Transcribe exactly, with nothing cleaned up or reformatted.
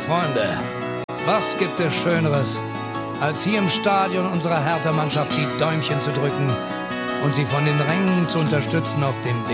Freunde, was gibt es Schöneres, als hier im Stadion unserer Hertha-Mannschaft die Däumchen zu drücken und sie von den Rängen zu unterstützen auf dem Weg